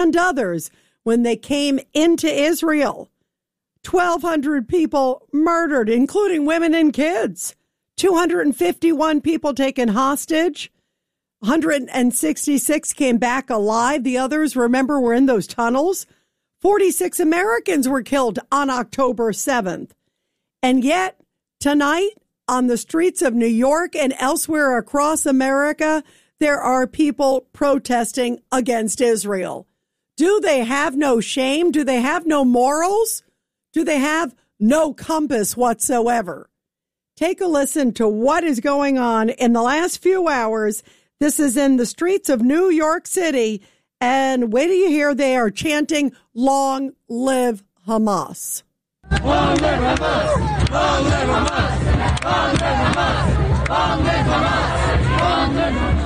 and others when they came into Israel. 1,200 people murdered, including women and kids. 251 people taken hostage. 166 came back alive. The others, remember, were in those tunnels. 46 Americans were killed on October 7th. And yet, tonight, on the streets of New York and elsewhere across America, there are people protesting against Israel. Do they have no shame? Do they have no morals? Do they have no compass whatsoever? Take a listen to what is going on in the last few hours. This is in the streets of New York City. And wait till you hear they are chanting, "Long live Hamas." Long live Hamas! Long live Hamas! Long live Hamas! Long live Hamas! Long live Hamas!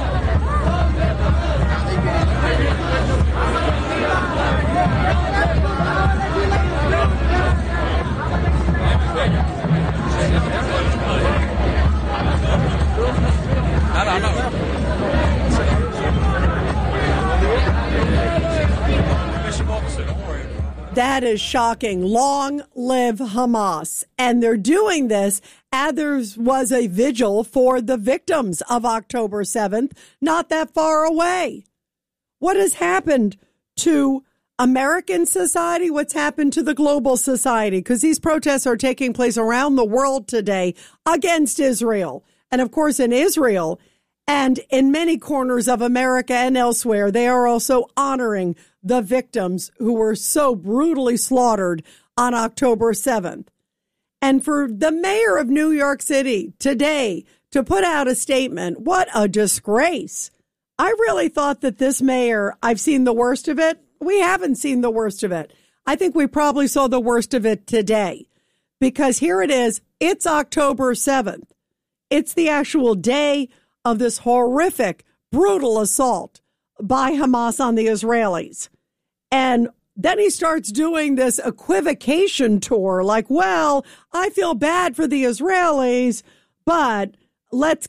That is shocking. Long live Hamas. And they're doing this as there was a vigil for the victims of October 7th, not that far away. What has happened to American society? What's happened to the global society? Because these protests are taking place around the world today against Israel. And of course, in Israel and in many corners of America and elsewhere, they are also honoring the victims who were so brutally slaughtered on October 7th. And for the mayor of New York City today to put out a statement, what a disgrace. I really thought that this mayor, I've seen the worst of it. We haven't seen the worst of it. I think we probably saw the worst of it today, because here it is. It's October 7th. It's the actual day of this horrific, brutal assault by Hamas on the Israelis. And then he starts doing this equivocation tour like, well, I feel bad for the Israelis, but let's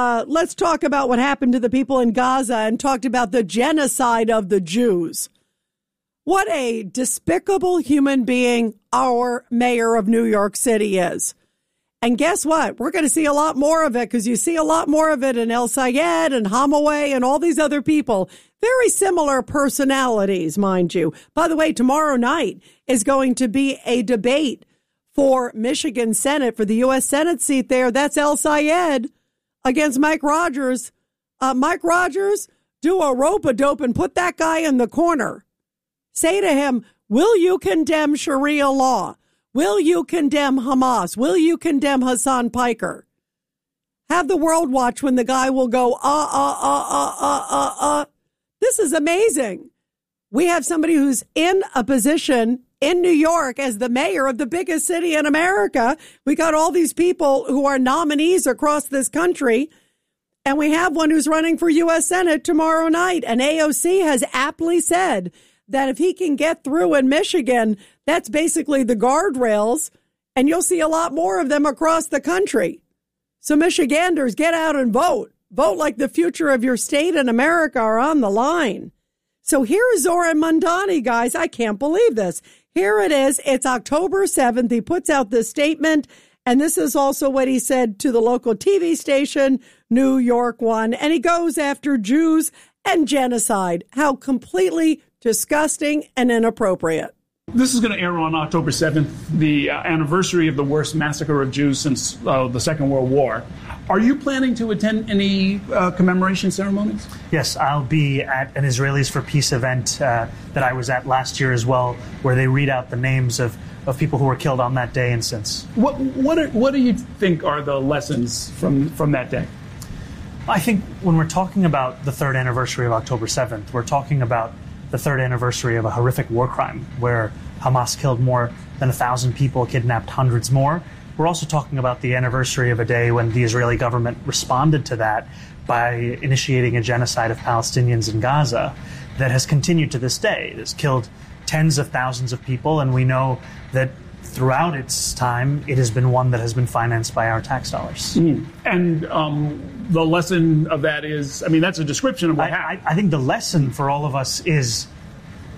talk about what happened to the people in Gaza and talked about the genocide of the Jews. What a despicable human being our mayor of New York City is. And guess what? We're going to see a lot more of it, because you see a lot more of it in El Sayed and Hamaway and all these other people. Very similar personalities, mind you. By the way, tomorrow night is going to be a debate for Michigan Senate, for the U.S. Senate seat there. That's El Sayed against Mike Rogers. Mike Rogers, do a rope-a-dope and put that guy in the corner. Say to him, will you condemn Sharia law? Will you condemn Hamas? Will you condemn Hassan Piker? Have the world watch when the guy will go, This is amazing. We have somebody who's in a position in New York as the mayor of the biggest city in America. We got all these people who are nominees across this country. And we have one who's running for U.S. Senate tomorrow night. And AOC has aptly said that if he can get through in Michigan, that's basically the guardrails, and you'll see a lot more of them across the country. So Michiganders, get out and vote. Vote like the future of your state and America are on the line. So here is Zoran Mandani, guys. I can't believe this. Here it is. It's October 7th. He puts out this statement, and this is also what he said to the local TV station, New York One, and he goes after Jews and genocide. How completely disgusting and inappropriate. This is going to air on October 7th, the anniversary of the worst massacre of Jews since the Second World War. Are you planning to attend any commemoration ceremonies? Yes, I'll be at an Israelis for Peace event that I was at last year as well, where they read out the names of people who were killed on that day and since. What do you think are the lessons from that day? I think when we're talking about the third anniversary of October 7th, we're talking about the third anniversary of a horrific war crime where Hamas killed more than 1,000 people, kidnapped hundreds more. We're also talking about the anniversary of a day when the Israeli government responded to that by initiating a genocide of Palestinians in Gaza that has continued to this day. It has killed tens of thousands of people, and we know that throughout its time, it has been one that has been financed by our tax dollars. And the lesson of that is, I mean, that's a description of what happened. I think the lesson for all of us is